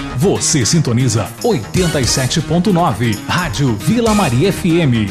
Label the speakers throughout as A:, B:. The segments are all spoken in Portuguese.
A: Você sintoniza 87.9, Rádio Vila Maria FM.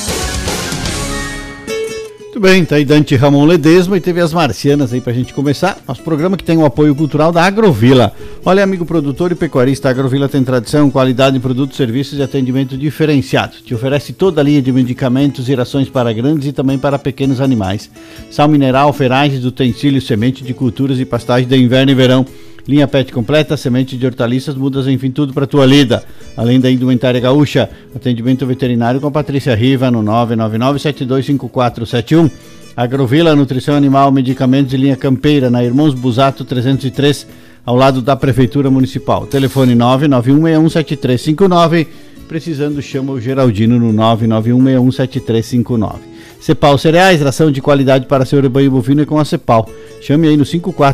B: Muito bem, tá aí Dante Ramon Ledesma e teve as Marcianas aí pra gente começar. Nosso programa que tem o apoio cultural da Agrovila. Olha, amigo produtor e pecuarista, a Agrovila tem tradição, qualidade em produtos, serviços e atendimento diferenciado. Te oferece toda a linha de medicamentos e rações para grandes e também para pequenos animais. Sal mineral, ferragens, utensílios, semente de culturas e pastagem de inverno e verão. Linha pet completa, semente de hortaliças, mudas, enfim, tudo para tua lida. Além da indumentária gaúcha, atendimento veterinário com a Patrícia Riva no 999-725471. Agrovila, nutrição animal, medicamentos e linha campeira na Irmãos Busato 303, ao lado da Prefeitura Municipal. Telefone 991617359. Precisando, chama o Geraldino no 991617359. Cepal Cereais, ração de qualidade para seu rebanho bovino e com a Cepal. Chame aí no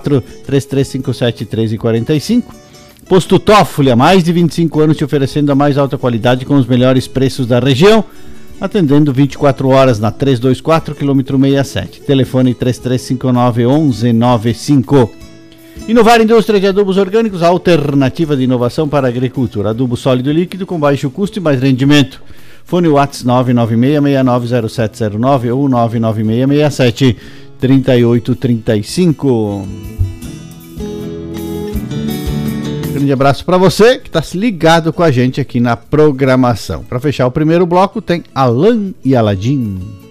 B: 54-3357-1345. Posto Toffoli, há mais de 25 anos te oferecendo a mais alta qualidade com os melhores preços da região. Atendendo 24 horas na 324 km 67. Telefone 3359-1195. Inovar Indústria de Adubos Orgânicos, a alternativa de inovação para a agricultura. Adubo sólido e líquido com baixo custo e mais rendimento. Fone WhatsApp 996690709 ou 996673835. Grande abraço para você que está ligado com a gente aqui na programação. Para fechar o primeiro bloco tem Alan e Aladim.